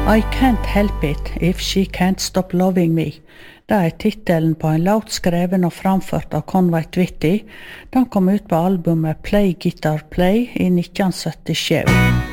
I Can't Help It If She Can't Stop Loving Me. Det titelen på en låt skreven og framført av Conway Twitty. Den kom ut på albumet Play Guitar Play i 1977.